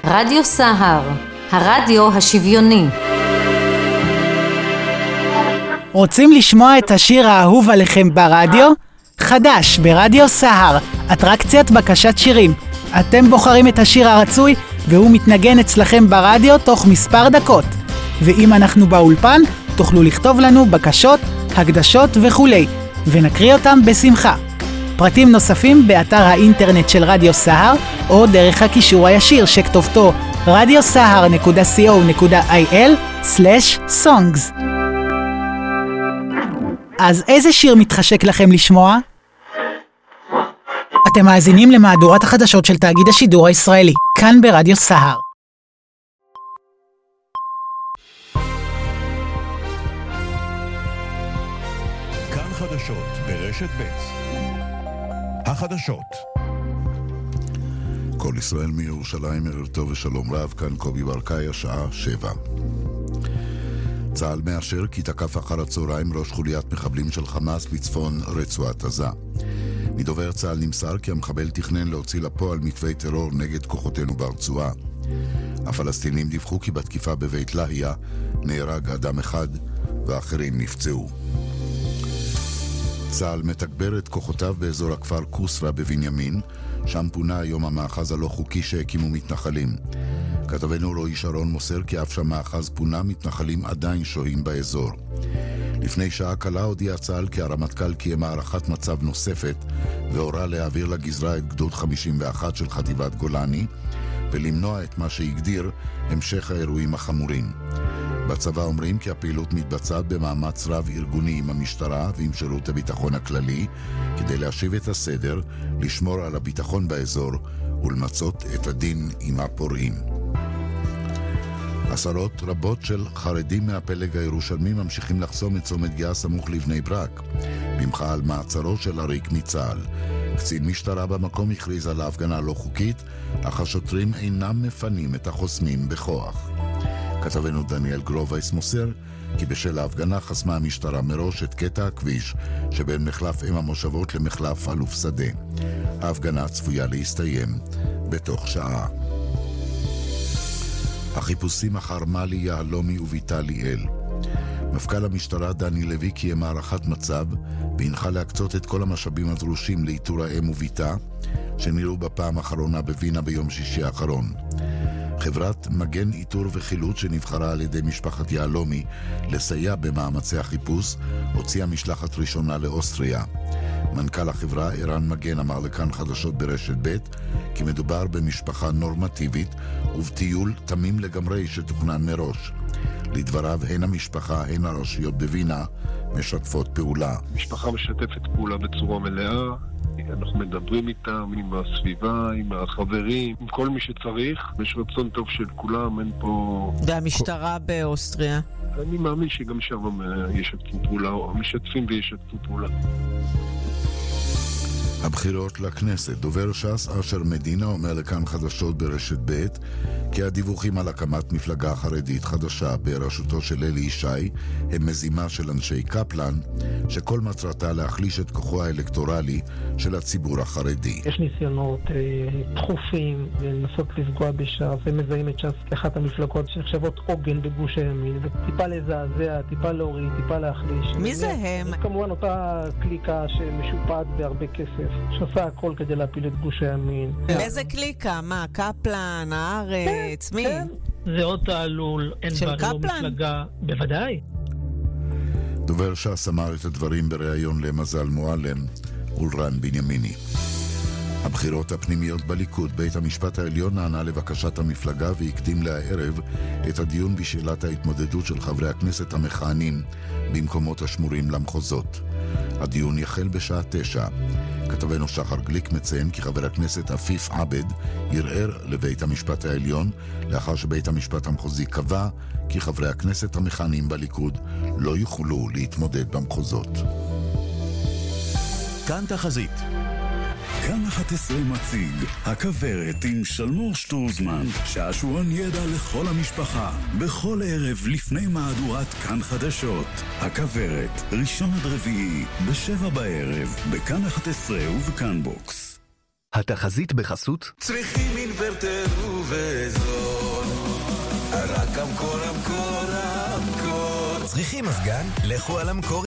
רדיו סהר, הרדיו השוויוני. רוצים לשמוע את השיר האהוב עליכם ברדיו? חדש ברדיו סהר, אטרקציית בקשת שירים. אתם בוחרים את השיר הרצוי והוא מתנגן אצלכם ברדיו תוך מספר דקות. ואם אנחנו באולפן, תוכלו לכתוב לנו בקשות, הקדשות וכולי, ונקריא אותם בשמחה. פרטים נוספים באתר האינטרנט של רדיו סהר, או דרך הקישור הישיר שכתובתו radiosahar.co.il/songs. אז איזה שיר מתחשק לכם לשמוע? אתם מאזינים למהדורת החדשות של תאגיד השידור הישראלי, כאן ברדיו סהר. כאן חדשות ברשת ב'. החדשות. כל ישראל מירושלים, ערב טוב ושלום רב, כאן קובי ברקאי, השעה 7. צה"ל מאשר כי תקף אחר הצהריים ראש חוליית מחבלים של חמאס בצפון רצועת עזה. מדובר צה"ל נמסר כי המחבל תכנן להוציא לפועל מתווי טרור נגד כוחותינו ברצועה. הפלסטינים דיווחו כי בתקיפה בבית לחיה נהרג אדם אחד ואחרים נפצעו. צה"ל מתגבר את כוחותיו באזור הכפר קוסרה בבנימין, שם פונה היום המאחז הלא חוקי שהקימו מתנחלים. כתבנו רועי שרון מוסר כי אף שהמאחז פונה, מתנחלים עדיין שוהים באזור. לפני שעה קלה הודיע צה"ל כי הרמטכ"ל קיים הערכת מצב נוספת והורה להעביר לגזרה את גדוד 51 של חטיבת גולני ולמנוע את מה שהגדיר המשך האירועים החמורים. בצבא אומרים כי הפעילות מתבצעת במאמץ רב ארגוני עם המשטרה ועם שירות הביטחון הכללי כדי להשיב את הסדר, לשמור על הביטחון באזור ולמצות את הדין עם הפורעים. עשרות רבות של חרדים מהפלג הירושלמי ממשיכים לחסום את צומת גאה סמוך לבני ברק במחאה על מעצרו של עריק מצה"ל. קצין משטרה במקום הכריז על ההפגנה לא חוקית, אך השוטרים אינם מפנים את החוסמים בכוח. כתבנו דניאל גרובייס מוסר כי בשל ההפגנה חסמה המשטרה מראש את קטע הכביש שבין מחלף אם המושבות למחלף אלוף שדה. ההפגנה צפויה להסתיים בתוך שעה. החיפושים אחר מלי יהלומי וביטל ליאל. מפכ"ל המשטרה דני לוי קיים הערכת מצב והנחה להקצות את כל המשאבים הדרושים לאיתור האם וביתה שנראו בפעם האחרונה בווינה ביום שישי האחרון. חברת מגן איתור וחילוץ שנבחרה על ידי משפחת יהלומי לסייע במאמצי החיפוש הוציאה משלחת ראשונה לאוסטריה. מנכ"ל החברה ערן מגן אמר לכאן חדשות ברשת ב' כי מדובר במשפחה נורמטיבית ובטיול תמים לגמרי שתוכנן מראש. לדבריו הן המשפחה הן הרשויות בווינה משתפות פעולה. משפחה משתפת פעולה בצורה מלאה, אנחנו מדברים איתם, עם הסביבה, עם החברים, עם כל מי שצריך. יש רצון טוב של כולם, אין פה... והמשטרה באוסטריה? אני מאמין שגם שם ישתפו פעולה, או המשתפים וישתפו פעולה. הבחירות לכנסת. דובר ש"ס אשר מדינה אומר לכאן חדשות ברשת ב' כי הדיווחים על הקמת מפלגה חרדית חדשה בראשותו של אלי ישי הם מזימה של אנשי קפלן שכל מטרתה להחליש את כוחו האלקטורלי של הציבור החרדי. יש ניסיונות דחופים לנסות לפגוע בש"ס ומזהים את ש"ס כאחת המפלגות שנחשבות עוגן בגוש הימין וטיפה לזעזע, טיפה להוריד, טיפה להחליש. מי זה הם? כמובן אותה קליקה שמשופעת בהרבה כסף שעושה הכל כדי להפיל את גוש הימין. איזה קליקה? מה? קפלן? הארץ? מי? זה עוד תעלול, אין בה לא מפלגה, בוודאי. דובר ש"ס אמר את הדברים בריאיון למזל מועלם ולרן בנימיני. הבחירות הפנימיות בליכוד. בית המשפט העליון נענה לבקשת המפלגה והקדים לערב את הדיון בשאלת ההתמודדות של חברי הכנסת המכהנים במקומות השמורים למחוזות. הדיון יחל בשעה 9. כתבנו שחר גליק מציין כי חבר הכנסת עפיף עבד ירער לבית המשפט העליון לאחר שבית המשפט המחוזי קבע כי חברי הכנסת המכהנים בליכוד לא יוכלו להתמודד במחוזות. כאן תחזית. כאן 11 מציג הכברת עם שלמור שטורזמן, שעשועון ידע לכל המשפחה בכל ערב לפני מהדורת כאן חדשות. הכברת, ראשון עד רביעי ב7 בערב בכאן 11 ובכאן בוקס. התחזית בחסות צריכים אינוורטר ובזול המקור, המקור, המקור. צריכים מזגן? לכו על המקור